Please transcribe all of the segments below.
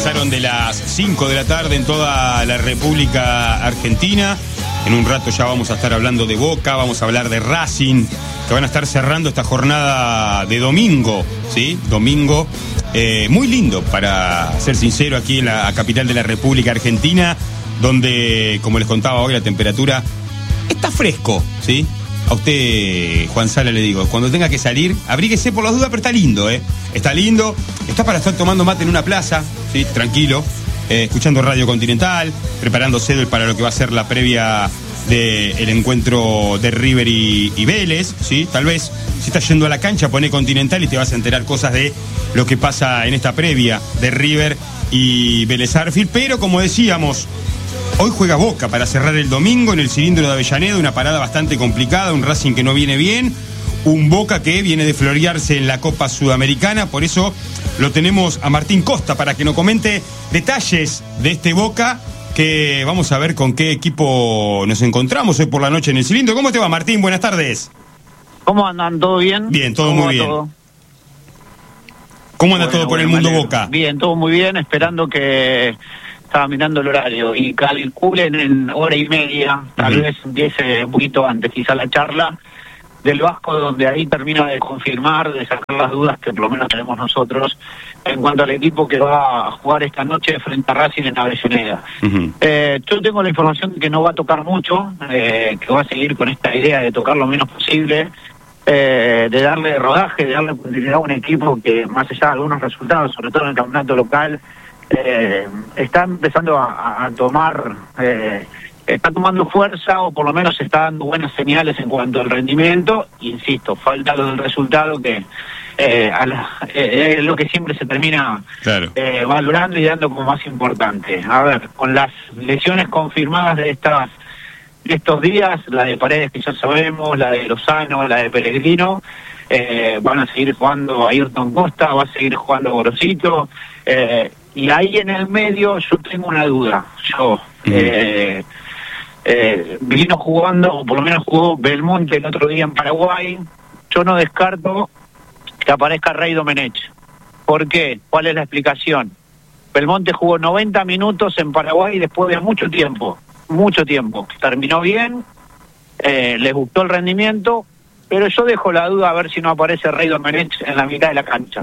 pasaron de las 5 de la tarde en toda la República Argentina. En un rato ya vamos a estar hablando de Boca, vamos a hablar de Racing, que van a estar cerrando esta jornada de domingo, ¿sí? Domingo muy lindo, para ser sincero, aquí en la capital de la República Argentina, donde, como les contaba hoy, la temperatura está fresco, ¿sí? A usted, Juan Sala, le digo, cuando tenga que salir, abríguese por las dudas, pero está lindo, ¿eh? Está lindo, está para estar tomando mate en una plaza, ¿sí? Tranquilo, escuchando Radio Continental, preparándose para lo que va a ser la previa del encuentro de River y Vélez, ¿sí? Tal vez, si estás yendo a la cancha, poné Continental y te vas a enterar cosas de lo que pasa en esta previa de River y Vélez Sarsfield, pero como decíamos, hoy juega Boca para cerrar el domingo en el cilindro de Avellaneda, una parada bastante complicada, un Racing que no viene bien, un Boca que viene de florearse en la Copa Sudamericana. Por eso lo tenemos a Martín Costa para que nos comente detalles de este Boca, que vamos a ver con qué equipo nos encontramos hoy por la noche en el cilindro. ¿Cómo te va, Martín? Buenas tardes. ¿Cómo andan? ¿Todo bien? Bien, todo muy bien. Todo? ¿Cómo anda todo por el mundo Boca? Bien, todo muy bien, esperando que... Estaba mirando el horario y calculen en hora y media, tal vez empiece un poquito antes, quizá la charla del Vasco, donde ahí termina de confirmar, de sacar las dudas que por lo menos tenemos nosotros en cuanto al equipo que va a jugar esta noche frente a Racing en Avellaneda. Yo tengo la información de que no va a tocar mucho, que va a seguir con esta idea de tocar lo menos posible, de darle rodaje, de darle continuidad a un equipo que, más allá de algunos resultados, sobre todo en el campeonato local, está empezando a tomar, está tomando fuerza, o por lo menos está dando buenas señales en cuanto al rendimiento. Insisto, falta lo del resultado, que es lo que siempre se termina valorando y dando como más importante. A ver, con las lesiones confirmadas de estos días, la de Paredes, que ya sabemos, la de Lozano, la de Pellegrino, van a seguir jugando Ayrton Costa, va a seguir jugando Gorosito, y ahí en el medio yo tengo una duda. Vino jugando, o por lo menos jugó Belmonte el otro día en Paraguay. Yo no descarto que aparezca Rey Domenech. ¿Por qué? ¿Cuál es la explicación? Belmonte jugó 90 minutos en Paraguay después de mucho tiempo. Terminó bien, les gustó el rendimiento, pero yo dejo la duda a ver si no aparece Rey Domenech en la mitad de la cancha.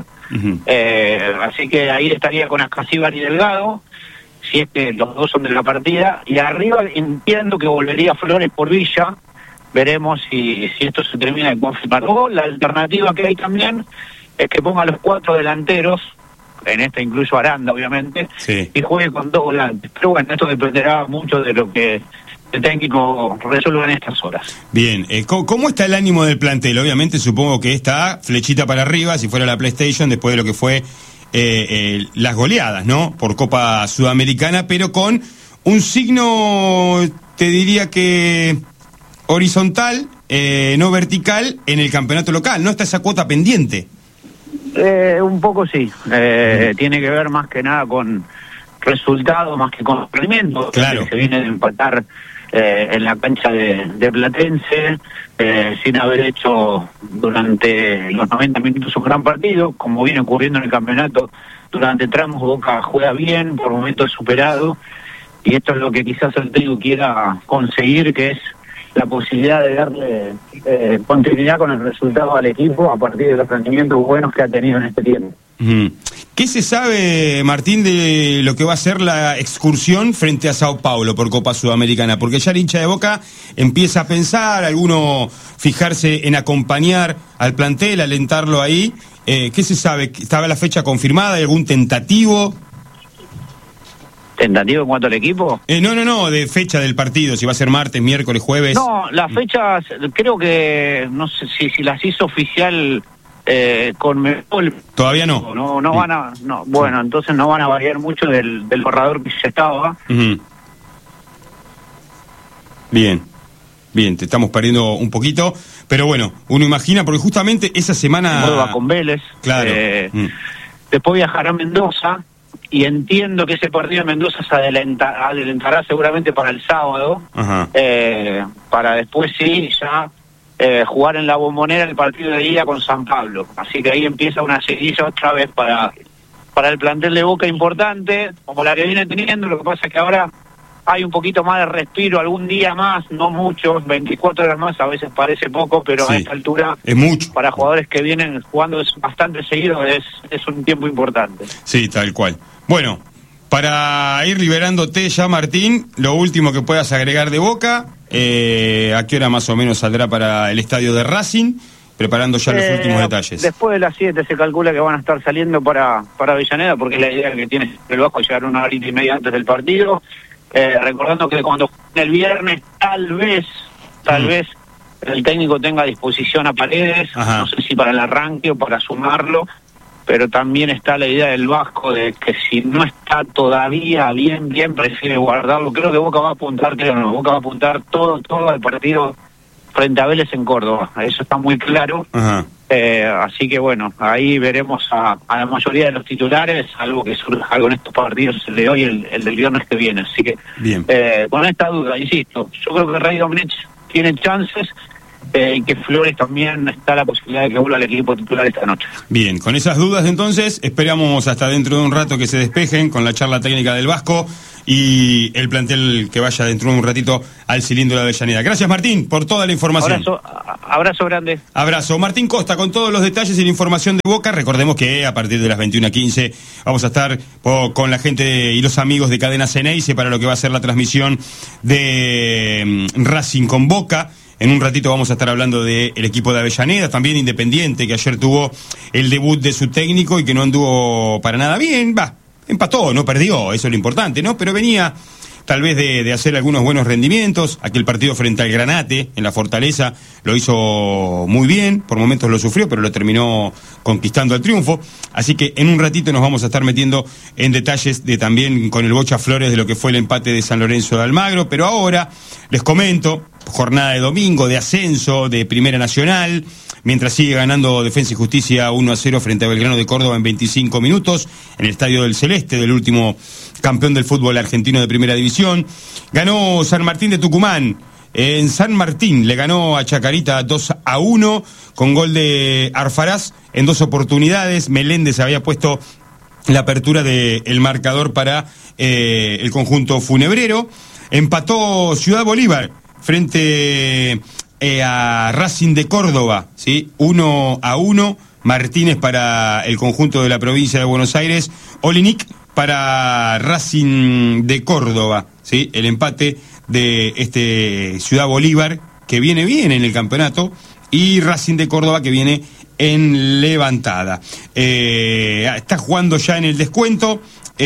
Así que ahí estaría con Ascasíbar y Delgado, si es que los dos son de la partida. Y arriba entiendo que volvería Flores por Villa. Veremos si esto se termina de confirmar. O la alternativa que hay también es que ponga los 4 delanteros, en este incluyo Aranda, obviamente, y juegue con 2 volantes. Pero bueno, esto dependerá mucho de lo que el técnico resuelva en estas horas. Bien, ¿cómo está el ánimo del plantel? Obviamente supongo que está flechita para arriba, si fuera la PlayStation, después de lo que fue las goleadas, ¿no? Por Copa Sudamericana, pero con un signo, te diría que horizontal, no vertical, en el campeonato local. ¿No está esa cuota pendiente? Un poco sí. Tiene que ver más que nada con resultados, más que con rendimiento. Claro. Se viene de empatar en la cancha de Platense, sin haber hecho durante los 90 minutos un gran partido, como viene ocurriendo en el campeonato. Durante tramos Boca juega bien, por momentos superado, y esto es lo que quizás el técnico quiera conseguir, que es la posibilidad de darle continuidad con el resultado al equipo a partir de los rendimientos buenos que ha tenido en este tiempo. ¿Qué se sabe, Martín, de lo que va a ser la excursión frente a Sao Paulo por Copa Sudamericana? Porque ya el hincha de Boca empieza a pensar, alguno fijarse en acompañar al plantel, alentarlo ahí. ¿Qué se sabe? ¿Estaba la fecha confirmada? ¿Hay algún tentativo? ¿Tentativo en cuanto al equipo? No, de fecha del partido, si va a ser martes, miércoles, jueves. No, las fechas, creo que, no sé si las hizo oficial con Mebol. Todavía no. No van a, no, bueno, entonces no van a variar mucho del borrador que ya estaba. Bien, te estamos perdiendo un poquito, pero bueno, uno imagina, porque justamente esa semana... Va con Vélez. Claro. Después viajará a Mendoza, y entiendo que ese partido en Mendoza se adelantará seguramente para el sábado, para después sí ya jugar en la Bombonera el partido de ida con San Pablo. Así que ahí empieza una seguidilla otra vez para el plantel de Boca importante, como la que viene teniendo. Lo que pasa es que ahora hay un poquito más de respiro, algún día más, no mucho, 24 horas más, a veces parece poco, pero sí, a esta altura es mucho. Para jugadores que vienen jugando bastante seguido es un tiempo importante. Sí, tal cual. Bueno, para ir liberándote ya, Martín, lo último que puedas agregar de Boca, ¿a qué hora más o menos saldrá para el estadio de Racing? Preparando ya los últimos detalles. Después de las 7 se calcula que van a estar saliendo para Avellaneda, porque es la idea que tiene el Vasco, llegar una horita y media antes del partido. Recordando que cuando jueguen el viernes, tal vez el técnico tenga a disposición a Paredes. Ajá. No sé si para el arranque o para sumarlo, pero también está la idea del Vasco de que si no está todavía bien, prefiere guardarlo. Creo que Boca va a apuntar todo al partido frente a Vélez en Córdoba, eso está muy claro. Ajá. Así que bueno, ahí veremos a la mayoría de los titulares, algo que surja algo en estos partidos, el de hoy, el del viernes que viene. Así que con esta duda, insisto, yo creo que Rey Domenech tiene chances, y que Flores también está la posibilidad de que vuelva al equipo titular esta noche. Bien, con esas dudas entonces, esperamos hasta dentro de un rato que se despejen con la charla técnica del Vasco y el plantel que vaya dentro de un ratito al cilindro de Avellaneda. Gracias, Martín, por toda la información. Abrazo grande. Abrazo. Martín Costa con todos los detalles y la información de Boca. Recordemos que a partir de las 21:15 vamos a estar con la gente y los amigos de Cadena Ceneice para lo que va a ser la transmisión de Racing con Boca. En un ratito vamos a estar hablando del equipo de Avellaneda, también Independiente, que ayer tuvo el debut de su técnico y que no anduvo para nada bien. Empató, no perdió, eso es lo importante, ¿no? Pero venía tal vez de hacer algunos buenos rendimientos. Aquel partido frente al Granate, en la Fortaleza, lo hizo muy bien, por momentos lo sufrió, pero lo terminó conquistando el triunfo. Así que en un ratito nos vamos a estar metiendo en detalles de también con el Bocha Flores de lo que fue el empate de San Lorenzo de Almagro. Pero ahora les comento, jornada de domingo, de ascenso, de Primera Nacional, mientras sigue ganando Defensa y Justicia 1-0 frente a Belgrano de Córdoba en 25 minutos, en el Estadio del Celeste, del último campeón del fútbol argentino de Primera División. Ganó San Martín de Tucumán. En San Martín le ganó a Chacarita 2-1 con gol de Arfaraz en 2 oportunidades. Meléndez había puesto la apertura del marcador para el conjunto funebrero. Empató Ciudad Bolívar frente a Racing de Córdoba, ¿sí? 1-1. Martínez para el conjunto de la provincia de Buenos Aires. Olinic para Racing de Córdoba, ¿sí? El empate de Ciudad Bolívar, que viene bien en el campeonato, y Racing de Córdoba, que viene en levantada. Está jugando ya en el descuento.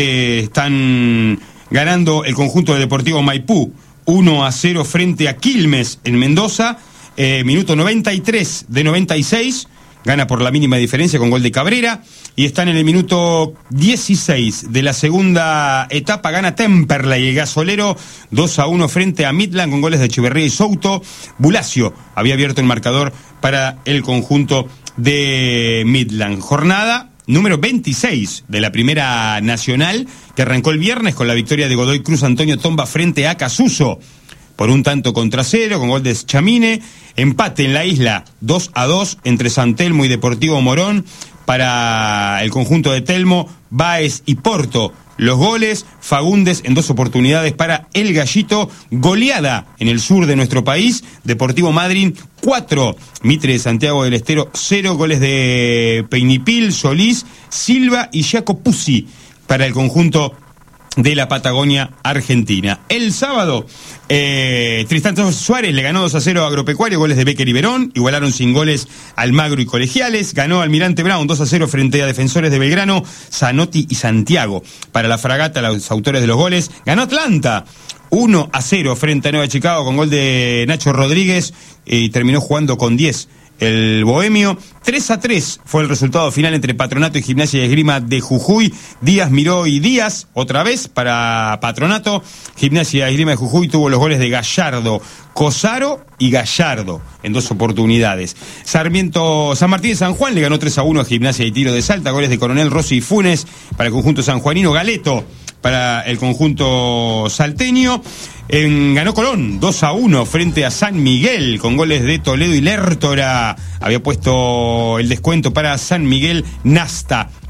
Están ganando el conjunto de Deportivo Maipú 1-0 frente a Quilmes en Mendoza. Minuto 93 de 96. Gana por la mínima diferencia con gol de Cabrera. Y están en el minuto 16 de la segunda etapa. Gana Temperley, el gasolero, 2-1 frente a Midland con goles de Echeverría y Souto. Bulacio había abierto el marcador para el conjunto de Midland. Jornada número 26 de la Primera Nacional, que arrancó el viernes con la victoria de Godoy Cruz Antonio Tomba frente a Casuso por 1-0 con gol de Chamine. Empate en la isla 2-2 entre San Telmo y Deportivo Morón para el conjunto de Telmo, Báez y Porto. Los goles, Fagundes en 2 oportunidades para el Gallito. Goleada en el sur de nuestro país, Deportivo Madryn 4, Mitre de Santiago del Estero 0, goles de Peinipil, Solís, Silva y Jaco Puzzi para el conjunto de la Patagonia Argentina. El sábado, Tristán Suárez le ganó 2-0 a Agropecuario, goles de Becker y Verón, igualaron sin goles Almagro y Colegiales. Ganó Almirante Brown 2-0 frente a Defensores de Belgrano, Zanotti y Santiago. Para la Fragata, los autores de los goles. Ganó Atlanta 1-0 frente a Nueva Chicago con gol de Nacho Rodríguez y terminó jugando con 10. El Bohemio, 3-3 fue el resultado final entre Patronato y Gimnasia y Esgrima de Jujuy. Díaz, Miró y Díaz, otra vez para Patronato. Gimnasia y Esgrima de Jujuy tuvo los goles de Gallardo, Cosaro y Gallardo en 2 oportunidades. San Martín de San Juan le ganó 3-1 a Gimnasia y Tiro de Salta, goles de Coronel, Rossi y Funes para el conjunto sanjuanino. Galeto para el conjunto salteño. Ganó Colón 2-1 frente a San Miguel con goles de Toledo y Lertora. Había puesto el descuento para San Miguel Nasta.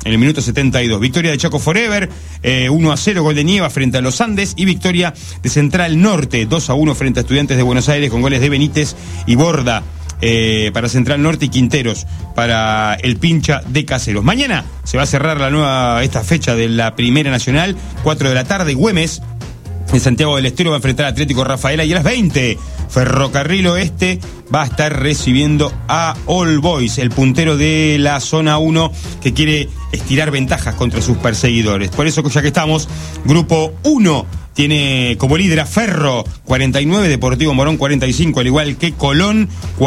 en el minuto 72. Victoria de Chaco Forever, 1-0, gol de Nieva frente a los Andes, y victoria de Central Norte, 2-1 frente a Estudiantes de Buenos Aires, con goles de Benítez y Borda para Central Norte y Quinteros para el Pincha de Caseros. Mañana se va a cerrar esta fecha de la Primera Nacional, 4 de la tarde, Güemes en Santiago del Estero va a enfrentar a Atlético Rafaela, y a las 20 Ferrocarril Oeste va a estar recibiendo a All Boys, el puntero de la zona 1 que quiere estirar ventajas contra sus perseguidores. Por eso, ya que estamos, Grupo 1 tiene como líder a Ferro, 49, Deportivo Morón 45, al igual que Colón,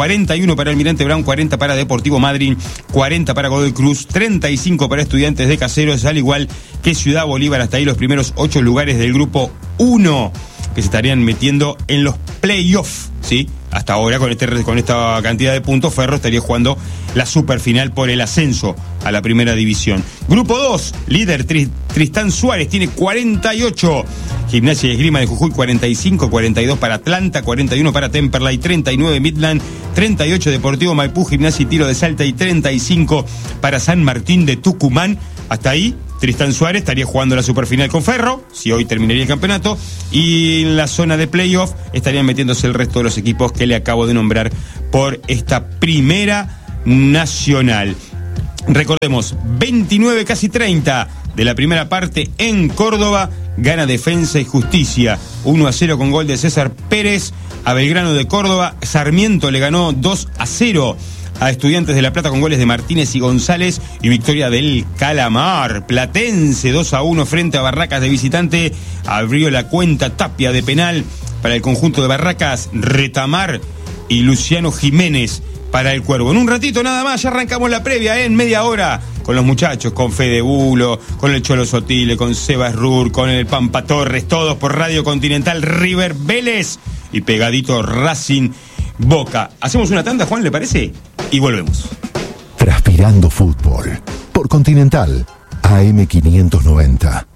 41 para Almirante Brown, 40 para Deportivo Madryn, 40 para Godoy Cruz, 35 para Estudiantes de Caseros, al igual que Ciudad Bolívar. Hasta ahí los primeros 8 lugares del Grupo 1 que se estarían metiendo en los playoffs, ¿sí? Hasta ahora, con esta cantidad de puntos, Ferro estaría jugando la superfinal por el ascenso a la primera división. Grupo 2, líder Tristán Suárez, tiene 48. Gimnasia y Esgrima de Jujuy, 45, 42 para Atlanta, 41 para Temperley, 39 Midland, 38 Deportivo Maipú, Gimnasia y Tiro de Salta, y 35 para San Martín de Tucumán. Hasta ahí, Tristán Suárez estaría jugando la superfinal con Ferro, si hoy terminaría el campeonato, y en la zona de playoff estarían metiéndose el resto de los equipos que le acabo de nombrar por esta Primera Nacional. Recordemos, 29, casi 30 de la primera parte en Córdoba, gana Defensa y Justicia 1-0 con gol de César Pérez a Belgrano de Córdoba. Sarmiento le ganó 2-0 a Estudiantes de La Plata con goles de Martínez y González, y victoria del Calamar. Platense 2-1 frente a Barracas de visitante, abrió la cuenta Tapia de penal para el conjunto de Barracas, Retamar y Luciano Jiménez para el Cuervo. En un ratito nada más, ya arrancamos la previa, en media hora, con los muchachos, con Fede Bulo, con el Cholo Sotile, con Sebas Rur, con el Pampa Torres, todos por Radio Continental. River Vélez y pegadito Racing Boca. Hacemos una tanda, Juan, ¿le parece? Y volvemos. Transpirando Fútbol por Continental AM590.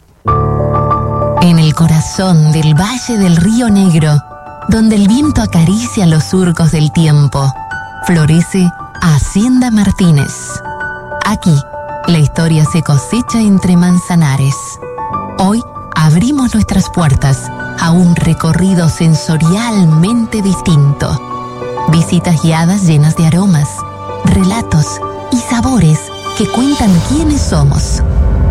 En el corazón del Valle del Río Negro, donde el viento acaricia los surcos del tiempo, florece Hacienda Martínez. Aquí, la historia se cosecha entre manzanares. Hoy abrimos nuestras puertas a un recorrido sensorialmente distinto. Visitas guiadas llenas de aromas, relatos y sabores que cuentan quiénes somos.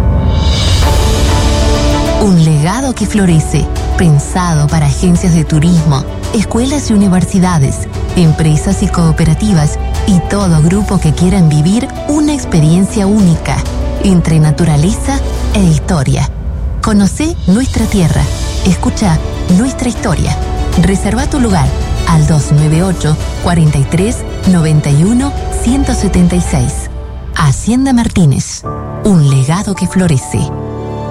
Un legado que florece, pensado para agencias de turismo, escuelas y universidades, empresas y cooperativas y todo grupo que quieran vivir una experiencia única entre naturaleza e historia. Conocé nuestra tierra, escucha nuestra historia. Reserva tu lugar al 298 43 91 176. Hacienda Martínez, un legado que florece.